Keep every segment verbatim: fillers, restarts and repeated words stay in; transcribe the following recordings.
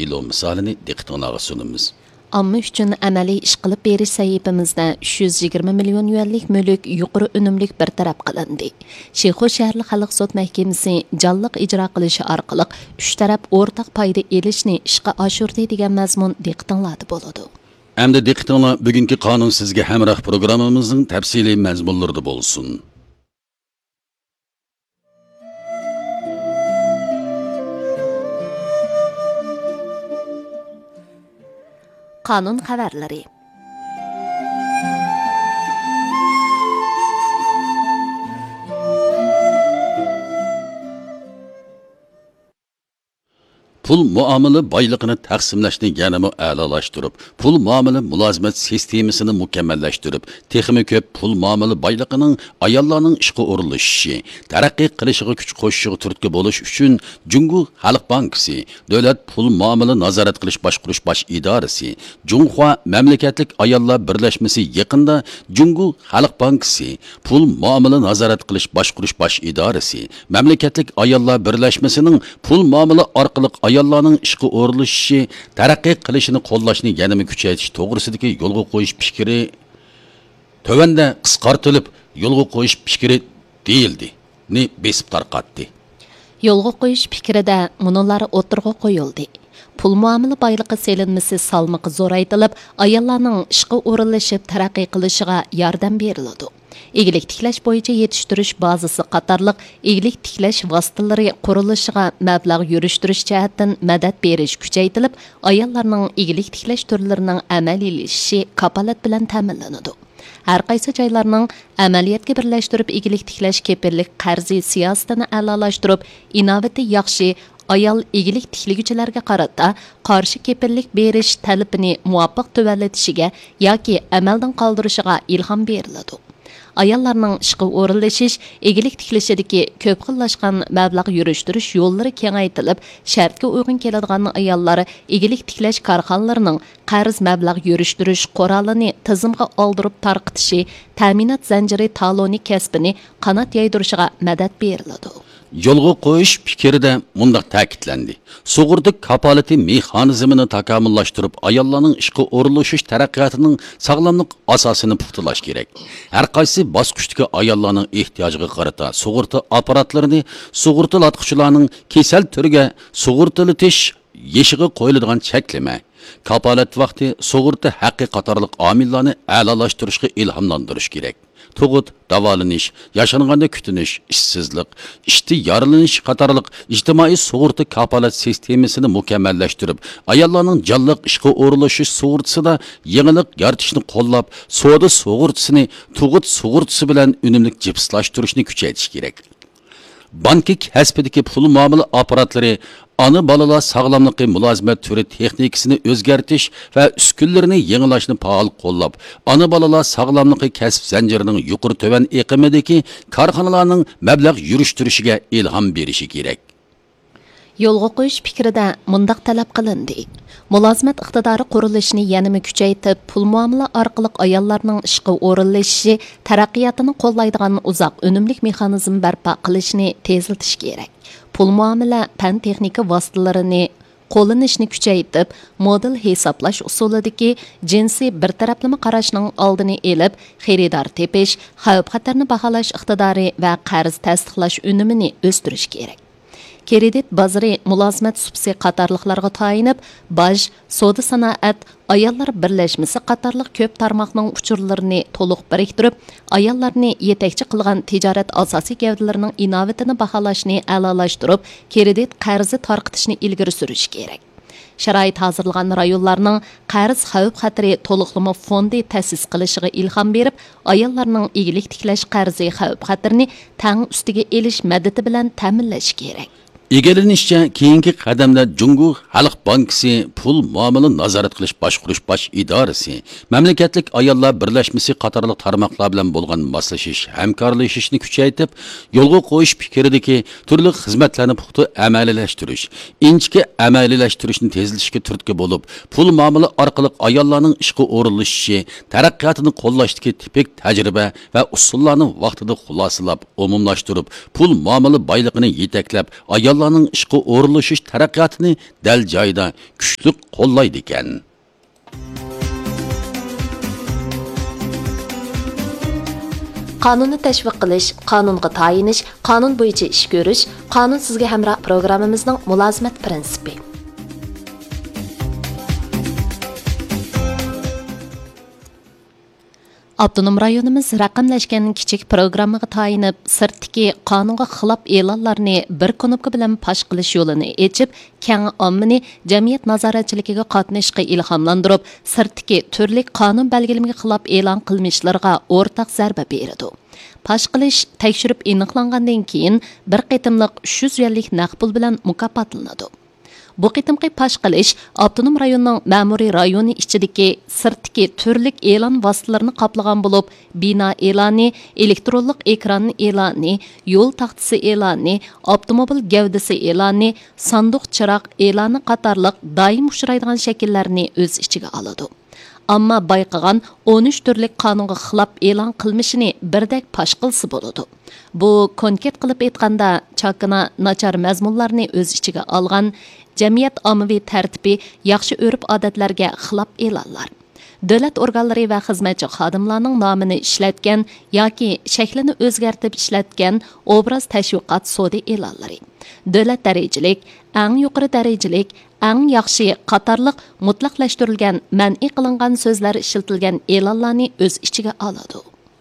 ilo misolini diqqatingizga sunamiz. Amma üçün əməli iş qılıb beriş səhifəmizdə üç yüz yigirma milyon yuanlik mülk yuqori unumlik bir tərəf qılındı. Şeyxo şəhərli Xalq Sud Məhkəməsi canlıq icra qilishi orqali üç tərəf ortaq payda elishni ishqa oshirdi degan mazmun diqqatingizda bo'ladi. Əmdə diqqatingizlar bugungi qonun sizga hamroh programmamizning tafsiliy mazmunlarida bo'lsin. Qanun xəbərləri. Pul muamele baylıqını təqsimləşni yanımı əlalaşdırıb, pul muamele mülazimət sistemisini mükemmelləşdirib, texmi köp pul muamele baylıqının ayallarının işqi oruluşu, tərəqqi qilishığı küç qoşuşuğu türtkü boluş üçün Cungu Xalq Bankisi, Dövlət Pul Muamele Nazaret Qilish Başquruş Baş İdarəsi, Cunhua Məmləkətlik Ayallar Birləşməsi yaqında Cungu Xalq Bankisi, Pul Muamele Nazaret Qilish Başquruş Baş İdarəsi, Məmləkətlik Ayallar Birləşməsinin pul muamele arqılıq ayollarning ishqi o'rilishi, taraqqiy qilishini qo'llashni yanada kuchaytirish to'g'risidagi yo'lga qo'yish fikri tövanda qisqartirilib, yo'lga qo'yish fikri deyildi. Ni besib tarqatdi. Yo'lga qo'yish fikrida munolar o'tirg'a qo'yildi. Pul muomala boyliqi selinmasi salmaqi zo'raytirilib, ayollarning ishqi o'rilishib taraqqiy qilishiga yordam beriladi. Egilik tiklash bo'yicha yetishtirish bazasi qatorliq egilik tiklash vositalari qurilishiga mablag' yurishtirish jihatdan madad berish kuchaytirilib, ayollarning egilik tiklash turlarining amaliylashishi kapolat bilan ta'minlanadi. Har qaysi joylarning amaliyotga birlashtirib egilik tiklash kepillik qarzi siyosatini a'lolashtirib, inovati yaxshi ayol egilik tikliguvchilarga qarata qarshi kepillik berish talabini muvofiq tuvallatishiga yoki amaldan qoldirishiga ilhom beriladi. Ayollarning ishqi o'rilishish, egilik tiklashidagi ko'p xillashgan mablag' yurishtirish yo'llari kengaytirilib, shartga uyg'un keladigan ayollar egilik tiklash korxonalarining qarz mablag' yurishtirish qurolini tizimga oldirib tarqitishi, ta'minot zanjiri taloni kasbini qanot yaydirishiga madad beriladi. Yo'lga qo'yish fikrida mundaq ta'kidlandi. Sug'urta kapolati mexanizmini takomillashtirib, ayollarning ishqi o'rilishish taraqqiyotining sog'lomlik asosini puxtalash kerak. Har qaysi bosqichdagi ayollarning ehtiyojiga qarata sug'urta apparatlarini sug'urtalatuvchilarning kasal turiga sug'urtalatish yeshiga qo'yiladigan cheklama, kapolat vaqti sug'urta haqqi qatorliq omillarni a'lolashtirishga ilhomlantirish kerak. Tug'ut, davolanish, yashanganda kutinish, ishsizlik, ishda yorilish qatorliq ijtimoiy sug'urta kapolat sistemasini mukammallashtirib, ayollarning jonliq ishga o'rilishish sug'urtasida yangilik yaratishni qo'llab, savdo sug'urtasini tug'ut sug'urtasi bilan unumli jipslashtirishni kuchaytirish kerak. Banki kasbidagi pul muomala apparatlari ana bolalar sog'lomligi mulozimat turi texnikasini o'zgartirish va uskunlarini yangilashni faol qo'llab, ana bolalar sog'lomligi kasb zanjirining yuqori tovan eqimidagi korxonalarning mablag' yurishtirishiga ilhom berishi kerak. Yo'lga qo'yish fikrida mundaq talab qilindi. Mulozimat iqtidori qurilishini yanada kuchaytirib, pul muomala orqali ayollarning ishqi o'rinlashishi, taraqqiyotini qo'llaydigan uzoq unumli mexanizm barpo qilishni tezlatish kerak. Pul muomala fan texnika vositalarini qo'llanishni kuchaytirib, model hisoblash usulidagi jinsiy bir taraflama qarashning oldini olib, xaridor tepish, xavf-xatarni baholash iqtidori va qarz tasdiqlash unumini o'stirish kerak. Kredit bozori mulozimat subsidiya qatorliqlarga tayinib, baj, savdo sanoat, ayollar birlashmasi qatorliq ko'p tarmoqning uchurlarini to'liq biriktirib, ayollarni yetakchi qilgan tijorat asosiy gavdalarining inovatini baholashni a'lolashtirib, kredit qarzi tarqitishni ilgari surish kerak. Sharoit hozirlagan rayonlarning qarz xavf-xatari to'liqlama fondi ta'sis qilishiga ilhom berib, ayollarning egilik tiklash qarzi xavf-xatarini tang ustiga elish madadi bilan ta'minlash kerak. Egelinishcha, keyingi qadamda Cungu Xalq Bankisi pul muomala nazorat qilish boshqurish bosh idorasi, mamlakatlik ayollar birlashmasi qatorliq tarmoqlar bilan bo'lgan moslashish, hamkorlashishni kuchaytirib, yo'lga qo'yish fikridagi turli xizmatlarni puxta amaliylashtirish, inchki amaliylashtiriishni tezlashga turtki bo'lib, pul muomala orqali ayollarning ishga o'rinlashishi, taraqqiyotini qo'llashdagi tipik tajriba va usullarni vaqtida xulosalab, umumlashtirib, pul muomala boyligini yetaklab, ayol ayollarning ishga o'rinlashish taraqqiyotini dal joyida kuchli qo'llaydi ekan. Qonunni tashviq qilish, qonunga tayinish, qonun bo'yicha ish ko'rish, qonun sizga hamroh programmamizning mulozimat prinsipi. Abdunum rayonimiz raqamlashgan kichik programmaga tayinib, sirtdagi qonunga xilof e'lonlarni bir knopka bilan pash qilish yo'lini ochib, keng ommani jamiyat nazoratchiligiga qatnashishga ilhomlantirib, sirtdagi turli qonun belgilamiga xilof e'lon qilmishlarga o'rtaq zarba beradi. Pash qilish tekshirib aniqlangandan keyin bir qitimliq uch yuz yuanlik naqd pul bilan mukofotlanadi. Bu qitimqi pash qilish Abdunum rayonining ma'muriy rayoni ichidagi sirtdagi turli e'lon vositalarini qoplagan bo'lib, bino e'loni, elektronlik ekran e'loni, yo'l taxtasi e'loni, avtomobil gavdasi e'loni, sanduq chiroq e'loni qatorliq doim uchraydigan shakllarni o'z ichiga oladi. Ammo bayqagan o'n uch turli qonunga xilof e'lon qilmishini birdek pash qilsa bo'ladi. Bu konkret qilib aytganda chakana nachar mazmunlarni o'z ichiga olgan jamiyat ommaviy tartibi, yaxshi urf-odatlarga xilof e'lonlar. Davlat organlari va xizmatchi xodimlarning nomini ishlatgan yoki shaklini o'zgartirib ishlatgan obraz tashviqot sodi e'lonlari. Davlat darajalik, eng yuqori darajalik, eng yaxshi qatorliq mutlaqlashtirilgan man'iy qilingan so'zlar ishlatilgan e'lonlarni o'z ichiga oladi.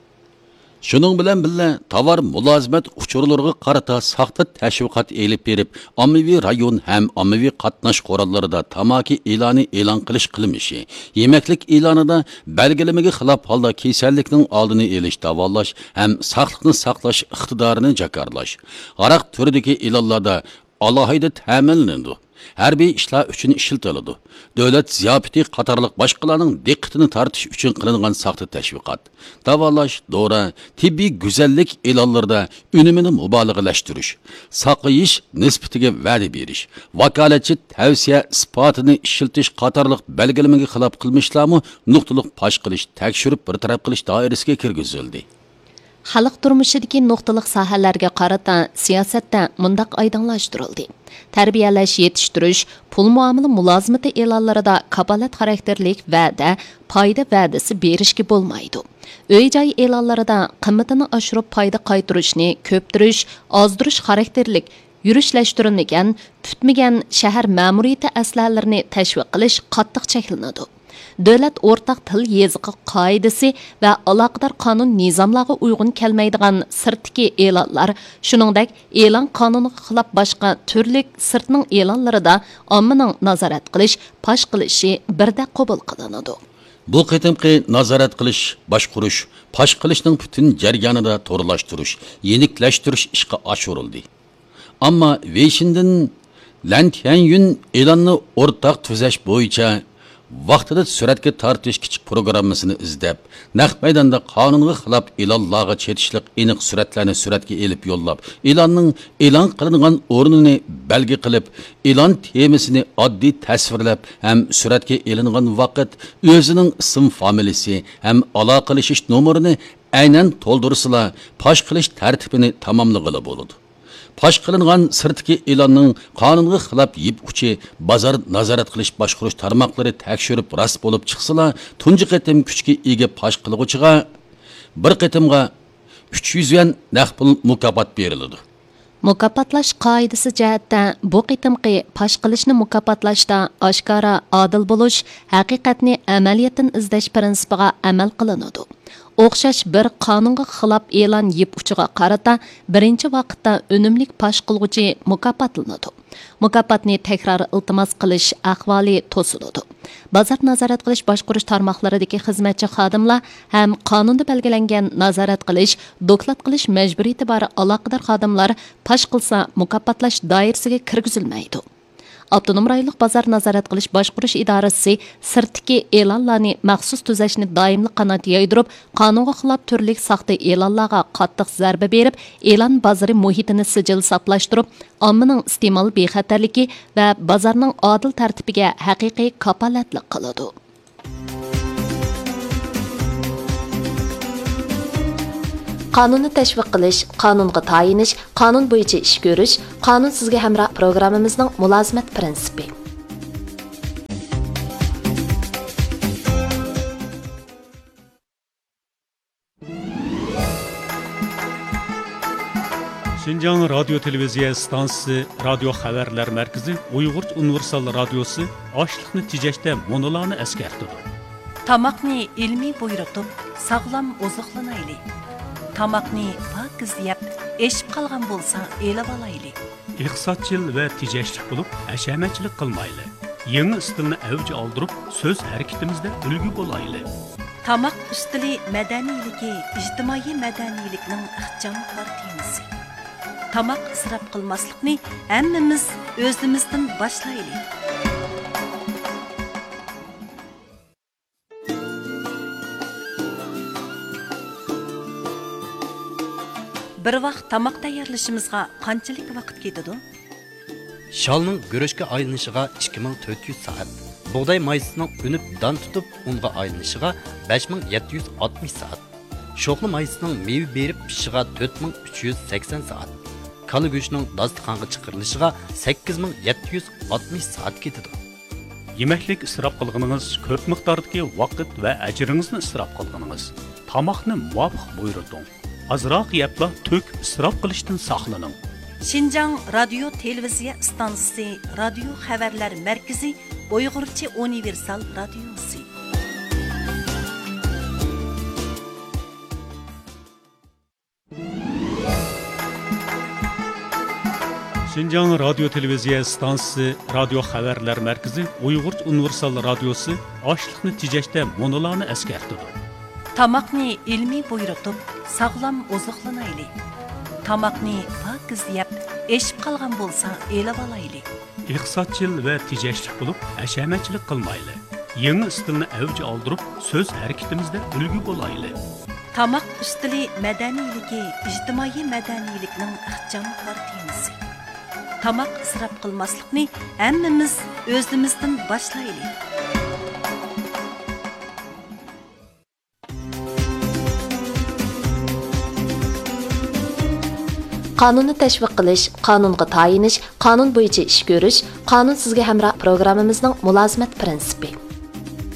Shuning bilan birga tovar mulozimat uchurlariga qarata saxta tashviqot elib berib, ommaviy rayon ham ommaviy qatnash qurollarida tamaki e'loni e'lon qilish qilmishi, yemaklik e'lonida belgilamaga xilof holda kasallikning oldini olish, davolash ham saqliqni saqlash iqtidorini jakarlash. Aroq turidagi e'lonlarda alohida ta'minlanadi. Harbiy ishlar uchun ishlatiladi. Davlat ziyofati qatorliq boshqalarning diqqatini tortish uchun qilingan saxta tashviqot, davolash, dora, tibbiy go'zallik e'lonlarida unumini mubolag'alashtirish, saqlayish nisbatiga va'da berish, vakolatchi tavsiya isbotini ishlatish qatorliq belgilamaga xilof qilmishlarmi nuqtaliq pash qilish, tekshirib bir taraf qilish doirasiga kirgizildi. Xalq turmushidagi nuqtaliq sohalarga qarata siyosatda mundaq oydinlashtirildi. Tarbiyalash, yetishtirish, pul muomala mulozimati e'lonlarida kapolat xarakterlik va'da, foyda va'dasi berishga bo'lmaydi. Uy-joy e'lonlarida qimmatini oshirib foyda qaytarishni ko'ptirish, ozdirish xarakterlik yurishlashtirilmagan, tutmagan shahar ma'muriyati aslalarini tashviq qilish qattiq cheklanadi. Davlat o'rtaq til yeziqi qoidasi va aloqador qonun nizomlarga uyg'un kelmaydigan sirtdagi e'lonlar, shuningdek e'lon qonuniga xilof boshqa turli sirtning e'lonlarida ommaning nazorat qilish, pash qilishi birdek qabul qilinadi. Bu qitimqi nazorat qilish, boshqurish, pash qilishning butun jarayonida to'g'rilashtirish, yeniklashtirish ishga oshirildi. Ammo Veyshindan Lantyan e'lonni o'rtaq tuzash bo'yicha vaqtida suratga tortish kichik programmasini izlab, naq maydonda qonunga xilof e'lonlarga chetishliq aniq suratlarni suratga elib yo'llab, e'lonning e'lon qilingan o'rnini belgi qilib, e'lon temasini oddiy tasvirlab, ham suratga elingan vaqt o'zining ism familiyasi ham aloqalashish nomerini aynan to'ldirsizlar, pash qilish tartibini tamomlag'ili bo'ladi. Pash qilingan sirtki e'lonning qonunga xilof yip uchi bozor nazorat qilish boshqarish tarmoqlari tekshirib rost bo'lib chiqsalar, tunji qatim kuchga ega pash qiluvchiga bir qatimga uch yuz yuan naqd pul mukofot beriladi. Mukofotlash qoidasi jihatda bu qitimqi pash qilishni mukofotlashda oshkora adil bo'lish, haqiqatni amaliyotdan izlash prinsipiga amal qilinadi. O'xshash bir qonunga xilof e'lon yip uchiga qarata birinchi vaqtda unumlik pash qilguvchi mukofotlanadi. Mukofotni takror iltimos qilish ahvoli to'siladi. Bozor nazorat qilish boshqarish tarmoqlaridagi xizmatchi xodimlar ham qonunda belgilangan nazorat qilish, doklad qilish majburiyati bor aloqador xodimlar pash qilsa mukofotlash doirasiga kirgizilmaydi. Abdunum rayonlik bozor nazorat qilish boshqarish idorasi sirtdagi e'lonlarni maxsus tuzashni doimli qanot yaydirib, qonunga xilof turli saxta e'lonlarga qattiq zarba berib, e'lon bozori muhitini sijil saqlashtirib, ommaning iste'mol bexatarligi va bozorning odil tartibiga haqiqiy kapolatlik qiladi. qonunni tashviq qilish, qonunga tayinish, qonun bo'yicha ish ko'rish, qonun sizga hamroh programmamizning mulozimat prinsipi. Şinjan Radyo Televiziya Stansiyasi Radio Xabarlar Markazi Uyg'ur Universal Radiosi ochliqni tejashda monolarni eskartdi. Tamoqni ilmiy buyurtib, sog'lom oziqlanaylik. Tamoqni pokiz yeb, eshib qolgan bo'lsa, elib olaylik. Iqtisodchil va tejashlik bo'lib, hashamatchilik qilmaylik. Yangi stilni avj oldirib, so'z harakatimizda ulgu bo'laylik. Tamoq ustili madaniyligi, ijtimoiy madaniylikning ixchamkor temasi. Tamoq isrof qilmaslikni hammamiz o'zimizdan boshlaylik. Bir vaqt tamoq tayyorlashimizga qanchalik vaqt ketadi? Shalning go'rishga aylanishiga ikki ming to'rt yuz soat. Bug'doy maysining unib don tutib unga aylanishiga besh ming yetti yuz oltmish soat. Sho'xli maysining meva berib pishishiga to'rt ming uch yuz sakson soat. Kala go'shtining dasturxonga chiqarilishiga sakkiz ming yetti yuz oltmish soat ketadi. Yemeklik isrof qilganingiz ko'p miqdordagi vaqt va ajringizni isrof qilganingiz. Tamoqni muvofiq buyurting. Azroq yebla to'k isrof qilishdan saqlaning. Şinjan Radyo Televiziya Stansiyasi Radio Xabarlar Markazi Uyg'urcha Universal Radiosi. Şinjan Radyo Televiziya Stansiyasi Radio Xabarlar Markazi Uyg'ur Universal Radiosi ochliqni tejashda monolarni eskartdi. Tamoqni ilmiy buyurtib, sog'lom oziqlanaylik. Tamoqni pokiz yeb, eshib qolgan bo'lsa, elib olaylik. Iqtisodchil va tejashlik bo'lib, hashamatchilik qilmaylik. Yangi stilni avj oldirib, so'z harakatimizda ulgu bo'laylik. Tamoq ustili madaniyligi, ijtimoiy madaniylikning ixchamkor temasi. Tamoq isrof qilmaslikni hammamiz o'zimizdan boshlaylik. Qonunni tashviq qilish, qonunga tayinish, qonun bo'yicha ish ko'rish, qonun sizga hamroh programmamizning mulozimat prinsipi.